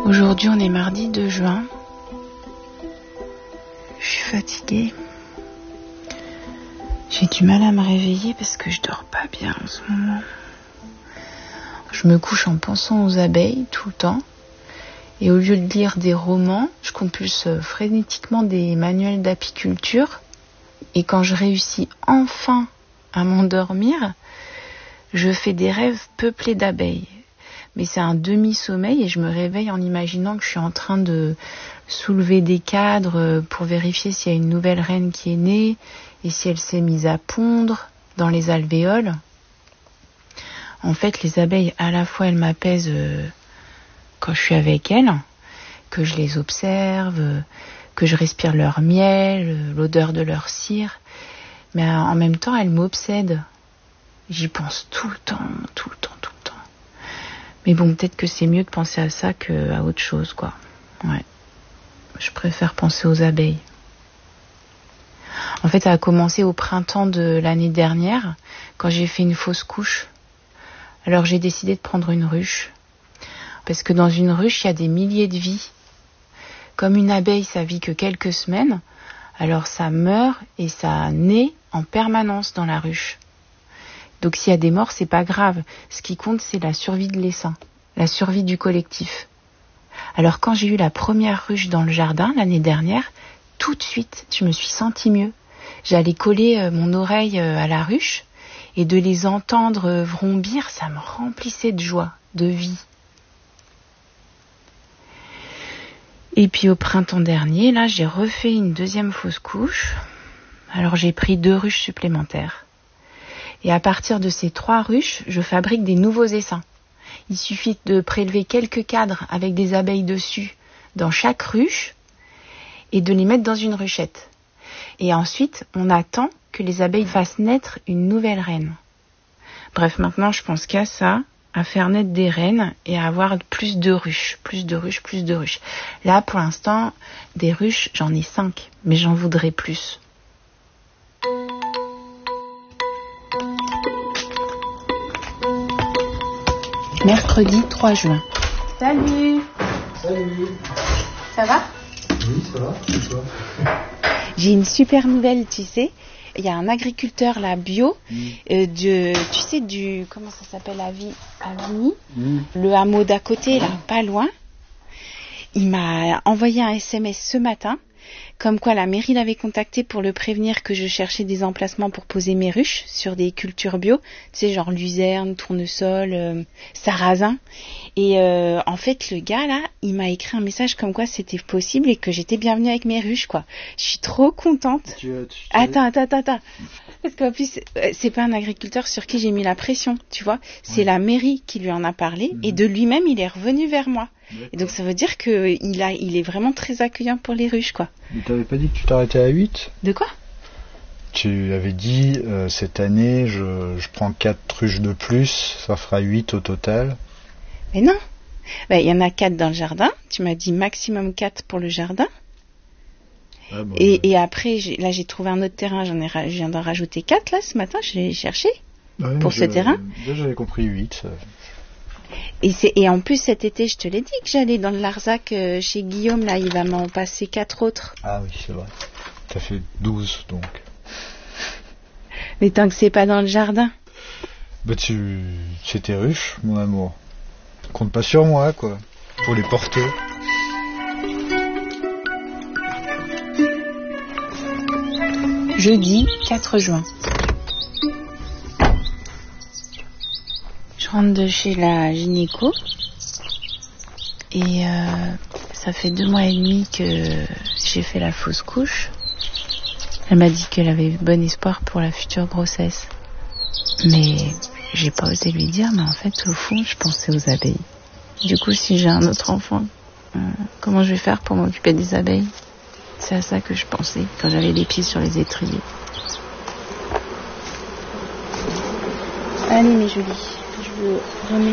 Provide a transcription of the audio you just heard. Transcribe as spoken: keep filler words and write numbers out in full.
Aujourd'hui, on est mardi deux juin. Je suis fatiguée. J'ai du mal à me réveiller parce que je dors pas bien en ce moment. Je me couche en pensant aux abeilles tout le temps. Et au lieu de lire des romans, je compulse frénétiquement des manuels d'apiculture. Et quand je réussis enfin à m'endormir, je fais des rêves peuplés d'abeilles. Mais c'est un demi-sommeil et je me réveille en imaginant que je suis en train de soulever des cadres pour vérifier s'il y a une nouvelle reine qui est née et si elle s'est mise à pondre dans les alvéoles. En fait, les abeilles, à la fois, elles m'apaisent quand je suis avec elles, que je les observe, que je respire leur miel, l'odeur de leur cire. Mais en même temps, elles m'obsèdent. J'y pense tout le temps, tout le temps, tout le temps. Mais bon, peut-être que c'est mieux de penser à ça qu'à autre chose, quoi. Ouais. Je préfère penser aux abeilles. En fait, ça a commencé au printemps de l'année dernière, quand j'ai fait une fausse couche. Alors j'ai décidé de prendre une ruche. Parce que dans une ruche, il y a des milliers de vies. Comme une abeille, ça vit que quelques semaines, alors ça meurt et ça naît en permanence dans la ruche. Donc s'il y a des morts, c'est pas grave. Ce qui compte, c'est la survie de l'essaim, la survie du collectif. Alors quand j'ai eu la première ruche dans le jardin l'année dernière, tout de suite, je me suis sentie mieux. J'allais coller mon oreille à la ruche et de les entendre vrombir, ça me remplissait de joie, de vie. Et puis au printemps dernier, là, j'ai refait une deuxième fausse couche. Alors j'ai pris deux ruches supplémentaires. Et à partir de ces trois ruches, je fabrique des nouveaux essaims. Il suffit de prélever quelques cadres avec des abeilles dessus dans chaque ruche et de les mettre dans une ruchette. Et ensuite, on attend que les abeilles fassent naître une nouvelle reine. Bref, maintenant, je pense qu'à ça, à faire naître des reines et à avoir plus de ruches, plus de ruches, plus de ruches. Là, pour l'instant, des ruches, j'en ai cinq, mais j'en voudrais plus. Mercredi trois juin. Salut. Salut. Ça va ? Oui, ça va, c'est toi. J'ai une super nouvelle, tu sais. Il y a un agriculteur là bio, mmh. euh, de, tu sais du comment ça s'appelle à Avigny, mmh. le hameau d'à côté là, pas loin. Il m'a envoyé un S M S ce matin, comme quoi la mairie l'avait contacté pour le prévenir que je cherchais des emplacements pour poser mes ruches sur des cultures bio, tu sais genre luzerne, tournesol, euh, sarrasin. Et euh, en fait le gars là, il m'a écrit un message comme quoi c'était possible et que j'étais bienvenue avec mes ruches quoi. Je suis trop contente. Tu, tu, tu attends, attends, attends, attends. Parce qu'en plus c'est pas un agriculteur sur qui j'ai mis la pression, tu vois. C'est ouais. La mairie qui lui en a parlé mmh. et de lui-même il est revenu vers moi. D'accord. Et donc ça veut dire que il a, il est vraiment très accueillant pour les ruches quoi. Mais t'avais pas dit que tu t'arrêtais à huit ? De quoi ? Tu avais dit euh, cette année je, je prends quatre ruches de plus, ça fera huit au total. Mais non, ben, y en a quatre dans le jardin. Tu m'as dit maximum quatre pour le jardin. Ah bon, et, ouais. et après, j'ai, là, j'ai trouvé un autre terrain. J'en ai, je viens d'en rajouter quatre là ce matin. Je l'ai cherché ouais, pour ce terrain. Déjà, j'avais compris huit. Ça... Et, c'est, et en plus, cet été, je te l'ai dit que j'allais dans le Larzac euh, chez Guillaume. Là, il va m'en passer quatre autres. Ah oui, c'est vrai. T'as fait douze donc. Mais tant que c'est pas dans le jardin. Bah tu, c'est tes ruches, mon amour. Compte pas sur moi, quoi, pour les porter. Jeudi quatre juin. Je rentre de chez la gynéco et euh, ça fait deux mois et demi que j'ai fait la fausse couche. Elle m'a dit qu'elle avait bon espoir pour la future grossesse. Mais j'ai pas osé lui dire, mais en fait, au fond, je pensais aux abeilles. Du coup, si j'ai un autre enfant, euh, comment je vais faire pour m'occuper des abeilles ? C'est à ça que je pensais quand j'avais les pieds sur les étriers. Allez, mes jolies, je veux remettre